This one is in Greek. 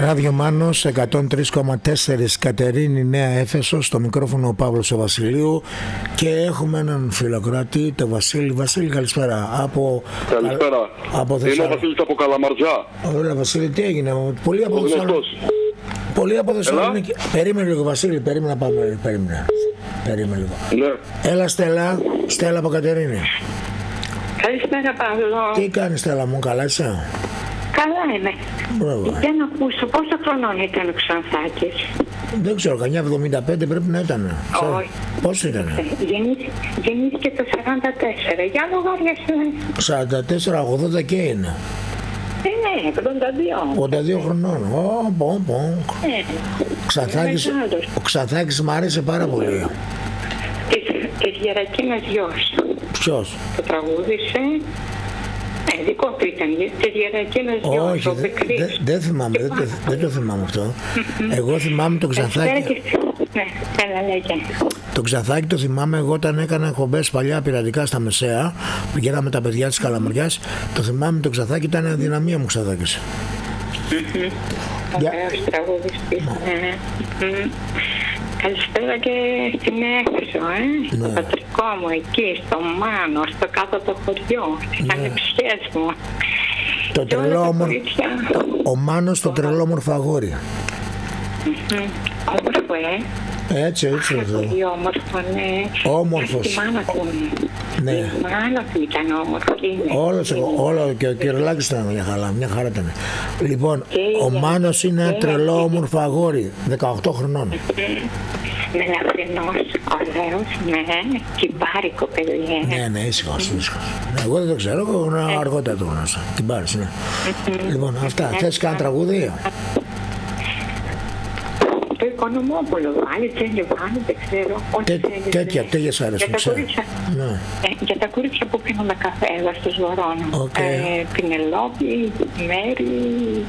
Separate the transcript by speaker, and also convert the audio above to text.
Speaker 1: Ράδιο Μάνος 103,4 Κατερίνη Νέα Έφεσος, στο μικρόφωνο ο Παύλος ο Βασιλείου και έχουμε έναν φιλοκράτη, το Βασίλη. Βασίλη, καλησπέρα.
Speaker 2: Καλησπέρα. Είμαι ο Βασίλης από Καλαμαρζά.
Speaker 1: Ωραία Βασίλη, τι έγινε? Πολύ από Θεσσαλονίκη. Περίμενε λίγο Βασίλη, περίμενε να πάμε. Περίμενε λίγο.
Speaker 2: Ναι.
Speaker 1: Έλα Στέλλα από Κατερίνη.
Speaker 3: Καλησπέρα Παύλο.
Speaker 1: Τι κάνεις Στέλλα μου, καλά είσαι?
Speaker 3: Καλά είμαι.
Speaker 1: Μπράβο.
Speaker 3: Για να ακούσω πόσο χρονών ήταν ο Ξανθάκης?
Speaker 1: Δεν ξέρω, κανιά 75 πρέπει να ήταν.
Speaker 3: Όχι.
Speaker 1: Πόσο ήταν?
Speaker 3: Γεννήθηκε το 44. Για λογάριασε.
Speaker 1: 44, 80 και είναι.
Speaker 3: Ναι, 82.
Speaker 1: 82 χρονών. Ο Ξανθάκης μου άρεσε πάρα πολύ.
Speaker 3: Της Γερακίνας γιος.
Speaker 1: Ποιος?
Speaker 3: Το τραγούδισε. Δικό του ήταν, της Γερακίνας γιος.
Speaker 1: Όχι, δεν θυμάμαι, δεν το θυμάμαι αυτό. Εγώ θυμάμαι τον Ξανθάκη.
Speaker 3: Ναι, καλά λέγε.
Speaker 1: Το Ξανθάκη το θυμάμαι εγώ όταν έκανα εκπομπές παλιά πειρατικά στα Μεσαία. Πηγαίναμε τα παιδιά της Καλαμαριάς. Το θυμάμαι το Ξανθάκη, ήταν αδυναμία μου Ξανθάκης.
Speaker 3: Ωραίος τραγουδιστής. Καλησπέρα και στην Έφεσο, στο πατρικό μου εκεί, στο Μάνο, στο κάτω το χωριό, στις ανεψιές μου.
Speaker 1: Το τρελό ο Μάνος, το τρελό μορφαγόρι.
Speaker 3: Όμορφο,
Speaker 1: Έτσι.
Speaker 3: Πολύ όμορφο, ναι.
Speaker 1: Όμορφος.
Speaker 3: Τη μάνα του.
Speaker 1: Ναι.
Speaker 3: Η μάνα του ήταν όμορφη.
Speaker 1: Όλο και ο Κυριλάκης ήταν μια χαρά ήταν. Λοιπόν, ο Μάνος είναι ένα τρελό όμορφο αγόρι, 18 χρονών.
Speaker 3: Μελαφρινός, ωραίος, ναι, κυμπάρικο παιδί.
Speaker 1: Ναι, ήσυχος. Εγώ δεν το ξέρω, εγώ αργότερα το γνώρισα. Κυμπάρης, ναι. Λοιπόν, αυτά. Θες κάνα τραγούδι?
Speaker 3: Το Οικονομόπουλο, βάλει, δεν ξέρω.
Speaker 1: Τέτοια σ' αρέσουν, ξέρω.
Speaker 3: Για τα κούριτσια που πίνουμε καφέ εδώ στο Ζωρόνο. Πινελόπη, Μέρη,